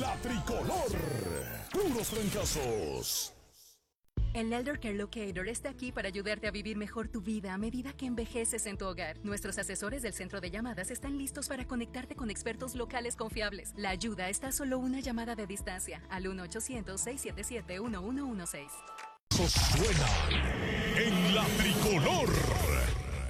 La Tricolor. Puros fracasos. El Eldercare Locator está aquí para ayudarte a vivir mejor tu vida a medida que envejeces en tu hogar. Nuestros asesores del centro de llamadas están listos para conectarte con expertos locales confiables. La ayuda está a solo una llamada de distancia al 1-800-677-1116. Suenan en La Tricolor.